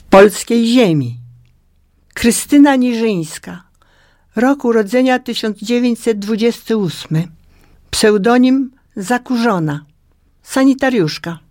polskiej ziemi. Krystyna Niżyńska. Rok urodzenia 1928. Pseudonim Zakurzona. Sanitariuszka.